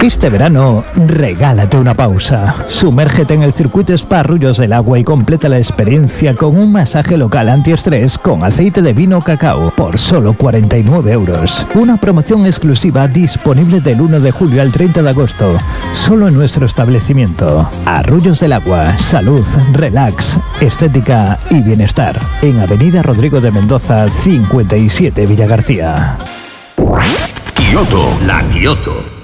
Este verano, regálate una pausa. Sumérgete en el circuito Spa Arroyos del Agua y completa la experiencia con un masaje local antiestrés con aceite de vino cacao por solo 49 euros. Una promoción exclusiva disponible del 1 de julio al 30 de agosto, solo en nuestro establecimiento. Arroyos del Agua, salud, relax, estética y bienestar. En Avenida Rodrigo de Mendoza, 57 Villagarcía. Kioto, la Kioto.